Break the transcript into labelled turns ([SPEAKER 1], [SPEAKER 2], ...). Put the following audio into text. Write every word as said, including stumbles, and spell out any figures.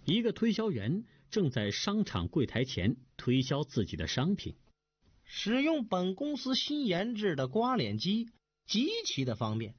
[SPEAKER 1] 一个推销员正在商场柜台前推销自己的商品。
[SPEAKER 2] 使用本公司新研制的刮脸机极其的方便，